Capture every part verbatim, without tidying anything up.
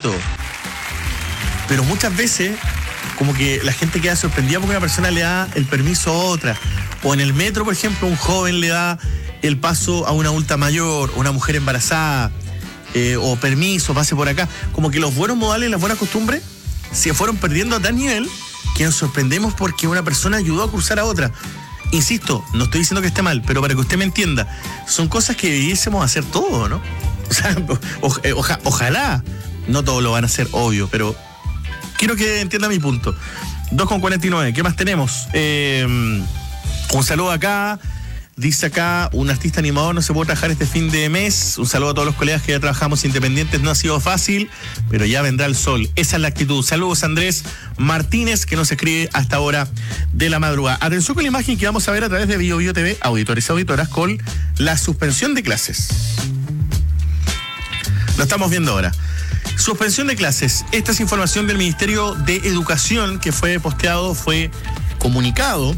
bonito. Pero muchas veces, como que la gente queda sorprendida porque una persona le da el permiso a otra. O en el metro, por ejemplo, un joven le da el paso a una adulta mayor, una mujer embarazada, eh, o permiso, pase por acá. Como que los buenos modales, las buenas costumbres, se fueron perdiendo a tal nivel que nos sorprendemos porque una persona ayudó a cruzar a otra. Insisto, no estoy diciendo que esté mal, pero para que usted me entienda, son cosas que debiésemos hacer todos, ¿no? O sea, o, oja, ojalá, no todos lo van a hacer, obvio, pero quiero que entienda mi punto. dos con cuarenta y nueve, ¿qué más tenemos? Eh, un saludo acá, dice acá, un artista animador no se puede trabajar este fin de mes. Un saludo a todos los colegas que ya trabajamos independientes, no ha sido fácil, pero ya vendrá el sol. Esa es la actitud. Saludos a Andrés Martínez, que nos escribe hasta ahora de la madrugada. Atención con la imagen que vamos a ver a través de Bio Bio T V, auditores y auditoras, con la suspensión de clases. Lo estamos viendo ahora. Suspensión de clases. Esta es información del Ministerio de Educación que fue posteado, fue comunicado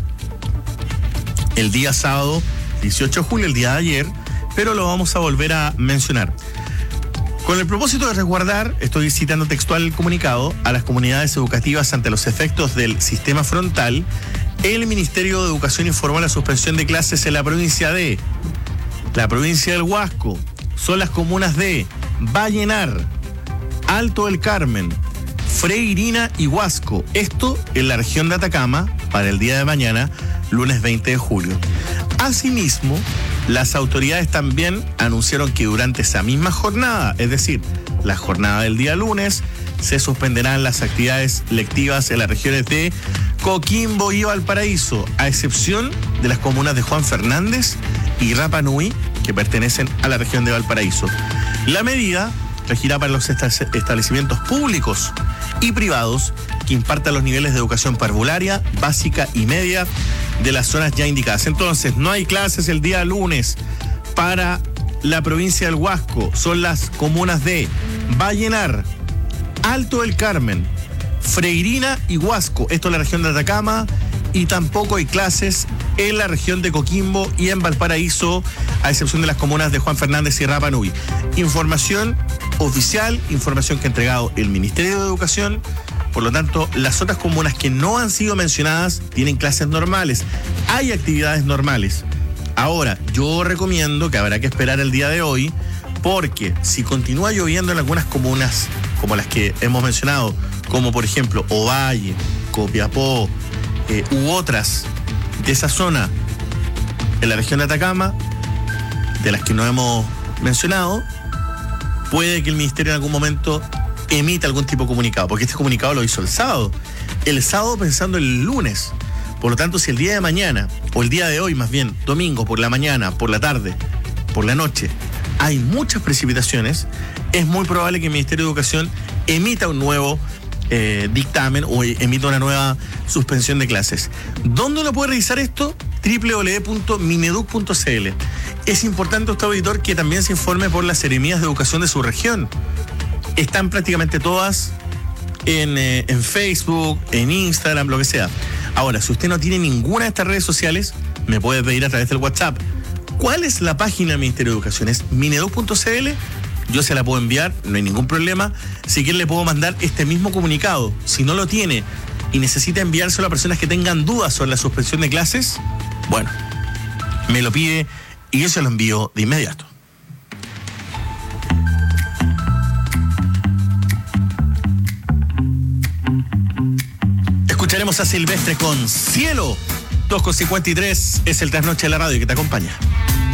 el día sábado dieciocho de julio, el día de ayer, pero lo vamos a volver a mencionar. Con el propósito de resguardar, estoy citando textual el comunicado, a las comunidades educativas ante los efectos del sistema frontal, el Ministerio de Educación informó la suspensión de clases en la provincia de, la provincia del Huasco, son las comunas de Vallenar, Alto del Carmen, Freirina y Huasco. Esto en la región de Atacama para el día de mañana, lunes veinte de julio. Asimismo, las autoridades también anunciaron que durante esa misma jornada, es decir, la jornada del día lunes, se suspenderán las actividades lectivas en las regiones de Coquimbo y Valparaíso, a excepción de las comunas de Juan Fernández y Rapa Nui, que pertenecen a la región de Valparaíso. La medida regirá para los establecimientos públicos y privados que impartan los niveles de educación parvularia, básica y media de las zonas ya indicadas. Entonces, no hay clases el día lunes para la provincia del Huasco. Son las comunas de Vallenar, Alto del Carmen, Freirina y Huasco. Esto es la región de Atacama. Y tampoco hay clases en la región de Coquimbo y en Valparaíso, a excepción de las comunas de Juan Fernández y Rapa Nui. Información oficial, información que ha entregado el Ministerio de Educación. Por lo tanto, las otras comunas que no han sido mencionadas tienen clases normales. Hay actividades normales. Ahora, yo recomiendo que habrá que esperar el día de hoy, porque si continúa lloviendo en algunas comunas, como las que hemos mencionado, como por ejemplo Ovalle, Copiapó, eh, u otras de esa zona en la región de Atacama, de las que no hemos mencionado, puede que el Ministerio en algún momento emita algún tipo de comunicado, porque este comunicado lo hizo el sábado. El sábado pensando el lunes. Por lo tanto, si el día de mañana, o el día de hoy más bien, domingo, por la mañana, por la tarde, por la noche, hay muchas precipitaciones, es muy probable que el Ministerio de Educación emita un nuevo eh, dictamen o emita una nueva suspensión de clases. ¿Dónde uno puede revisar esto? doble u doble u doble u punto mineduc punto c l. Es importante, usted auditor, que también se informe por las seremías de educación de su región. Están prácticamente todas en, eh, en Facebook, en Instagram, lo que sea. Ahora, si usted no tiene ninguna de estas redes sociales, me puede pedir a través del WhatsApp. ¿Cuál es la página del Ministerio de Educación? ¿Es mineduc punto c l? Yo se la puedo enviar, no hay ningún problema. Si quiere le puedo mandar este mismo comunicado. Si no lo tiene y necesita enviárselo a personas que tengan dudas sobre la suspensión de clases, bueno, me lo pide y yo se lo envío de inmediato. Escucharemos a Silvestre con Cielo. dos con cincuenta y tres es el trasnoche de la radio que te acompaña.